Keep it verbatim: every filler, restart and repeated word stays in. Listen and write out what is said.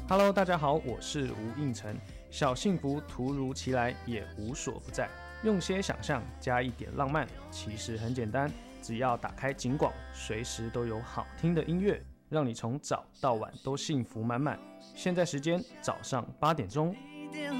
Hello， 大家好，我是吴应辰。小幸福突如其来，也无所不在。用些想象，加一点浪漫，其实很简单，只要打开警广，随时都有好听的音乐，让你从早到晚都幸福满满。现在时间早上八点钟。